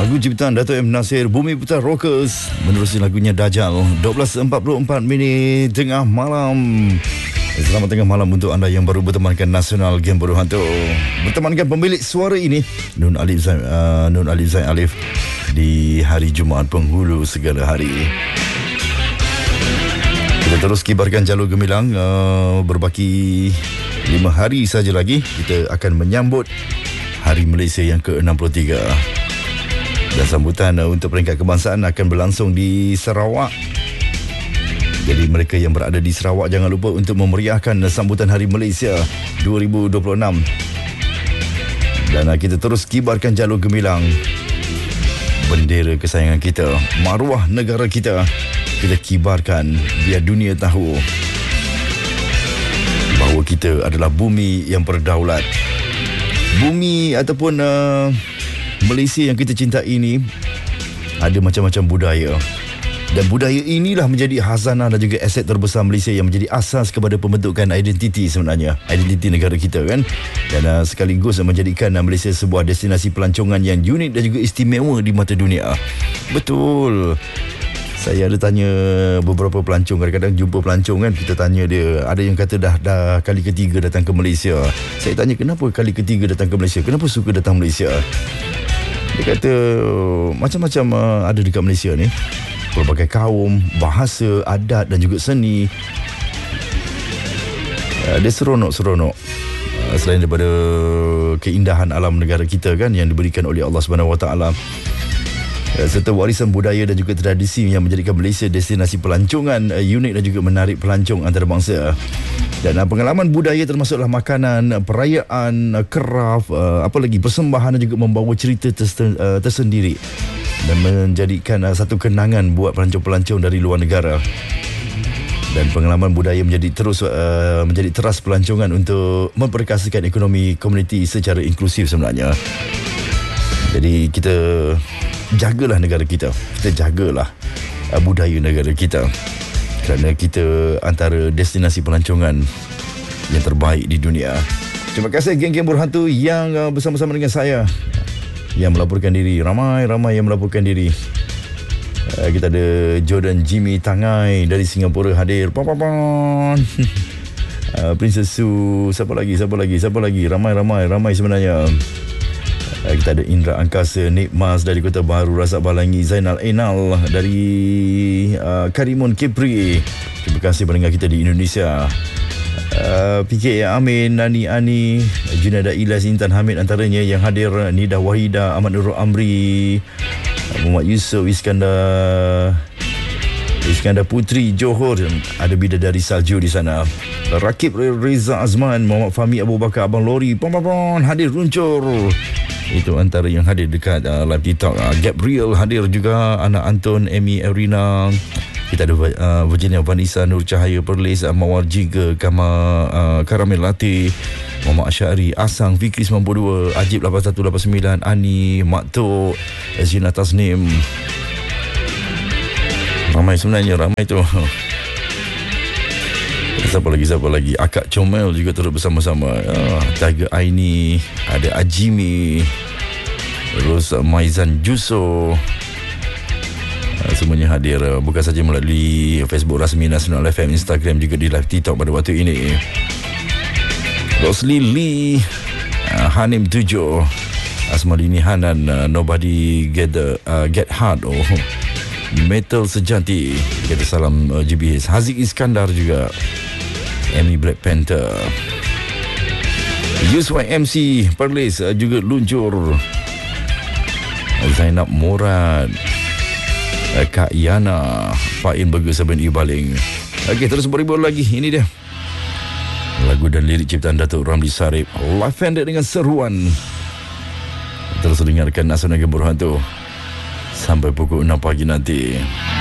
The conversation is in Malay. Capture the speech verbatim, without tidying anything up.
Lagu ciptaan Dato' M. Nasir, Bumi Putar Rockers, menerusi lagunya Dajjal. dua belas empat puluh empat minit tengah malam. Selamat tengah malam untuk anda yang baru bertemankan Nasional Game Bodoh Hantu. Bertemankan pemilik suara ini, Nun Alif Zain, uh, Nun Alif Zain Alif, di hari Jumaat penghulu segala hari. Kita terus kibarkan jalur gemilang. uh, Berbaki lima hari saja lagi, kita akan menyambut Hari Malaysia yang ke enam puluh tiga. Dan sambutan uh, untuk peringkat kebangsaan akan berlangsung di Sarawak. Jadi mereka yang berada di Sarawak, jangan lupa untuk memeriahkan sambutan Hari Malaysia dua ribu dua puluh enam. Dan uh, kita terus kibarkan jalur gemilang bendera kesayangan kita, maruah negara kita. Kita kibarkan biar dunia tahu bahawa kita adalah bumi yang berdaulat. Bumi ataupun uh, Malaysia yang kita cintai ini ada macam-macam budaya. Dan budaya inilah menjadi khazanah dan juga aset terbesar Malaysia yang menjadi asas kepada pembentukan identiti sebenarnya. Identiti negara kita kan. Dan uh, sekaligus menjadikan uh, Malaysia sebuah destinasi pelancongan yang unik dan juga istimewa di mata dunia. Betul. Saya ada tanya beberapa pelancong, kadang-kadang jumpa pelancong kan, kita tanya dia, ada yang kata dah dah kali ketiga datang ke Malaysia. Saya tanya kenapa kali ketiga datang ke Malaysia? Kenapa suka datang Malaysia? Dia kata macam-macam uh, ada dekat Malaysia ni. Pelbagai kaum, bahasa, adat dan juga seni. Uh, dia seronok-seronok. Uh, selain daripada keindahan alam negara kita kan yang diberikan oleh Allah Subhanahu Wa Taala, serta warisan budaya dan juga tradisi yang menjadikan Malaysia destinasi pelancongan uh, unik dan juga menarik pelancong antarabangsa. Dan uh, pengalaman budaya termasuklah makanan, perayaan, uh, kraf, uh, apa lagi, persembahan dan juga membawa cerita tersen, uh, tersendiri dan menjadikan uh, satu kenangan buat pelancong-pelancong dari luar negara. Dan pengalaman budaya menjadi terus uh, menjadi teras pelancongan untuk memperkasakan ekonomi komuniti secara inklusif sebenarnya. Jadi kita jagalah negara kita. Kita jagalah uh, budaya negara kita. Kerana kita antara destinasi pelancongan yang terbaik di dunia. Terima kasih geng-geng berhantu yang uh, bersama-sama dengan saya, yang melaporkan diri. Ramai-ramai yang melaporkan diri. uh, Kita ada Jordan Jimmy Tangai dari Singapura hadir. Pam-pam-pam. uh, Princess Su. Siapa lagi? Siapa lagi? Siapa lagi? Ramai-ramai. Ramai sebenarnya. Uh, kita ada Indra Angkasa, Nik Mas dari Kota Baru, Razak Balangi, Zainal Enal dari uh, Karimun Kepri. Terima kasih pendengar kita di Indonesia. uh, P K A Amin, Nani Ani, Junada Ilyas, Intan Hamid antaranya yang hadir. Nida Wahida, Ahmad Nurul Amri, Muhammad Yusof, Iskandar Iskandar Putri Johor, ada Bidadari Salju di sana. Rakib Reza Azman, Muhammad Fahmi Abu Bakar, Abang Lori, pom-pom-pom, hadir runcur. Itu antara yang hadir dekat uh, live TikTok. uh, Gabriel hadir juga, Anak Anton, Amy Erina. Kita ada uh, Virginia Vanessa, Nur Cahaya Perlis, uh, Mawar Jiga, Kama, uh, Karamel Latih, Muhammad Asyari, Asang, Fikri sembilan puluh dua, Ajib lapan satu lapan sembilan, Ani, Mak Tok, Zina Tasnim. Ramai sebenarnya, ramai tu. Siapa lagi, siapa lagi? Akak Comel juga turut bersama-sama. uh, Tiger Aini, ada Ajimi, terus uh, Maizan Juso. uh, Semuanya hadir, uh, bukan saja melalui Facebook rasmi Nasional F M, Instagram, juga di live TikTok pada waktu ini. Rosli Lee, uh, Hanim Tujuh, Asmalini Hanan, uh, Nobody Get the, uh, Get Hard, oh, Metal Sejati, kita salam uh, G B S. Haziq Iskandar juga, Amy Black Panther, Yus Y M C Perlis uh, juga luncur. Zainab Murad, uh, Kak Yana, Fain Burger Saban Ibaling. Okey, terus beribu lagi. Ini dia lagu dan lirik ciptaan Datuk Ramli Sarip, live handed dengan seruan. Terus dengarkan Nasional Game Bodoh Hantu sampai pukul enam pagi nanti.